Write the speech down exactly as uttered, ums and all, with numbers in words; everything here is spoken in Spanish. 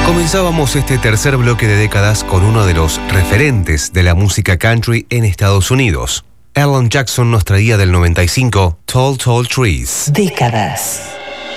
Comenzábamos este tercer bloque de décadas con uno de los referentes de la música country en Estados Unidos. Alan Jackson nos traía del noventa y cinco Tall Tall Trees. Décadas.